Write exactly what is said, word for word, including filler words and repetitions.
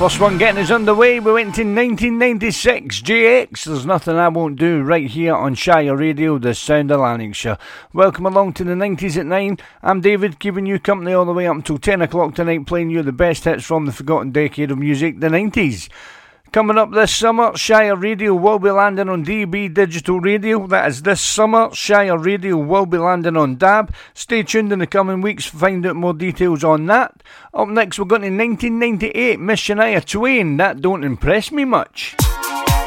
First one getting us underway, we went to nineteen ninety-six, J X, There's Nothing I Won't Do, right here on Shire Radio, the sound of Lanarkshire. Welcome along to the nineties at nine. I'm David, keeping you company all the way up until ten o'clock tonight, playing you the best hits from the forgotten decade of music, the nineties. Coming up this summer, Shire Radio will be landing on D B Digital Radio. That is this summer. Shire Radio will be landing on D A B. Stay tuned in the coming weeks to find out more details on that. Up next, we're going to nineteen ninety-eight, Miss Shania Twain. That don't impress me much.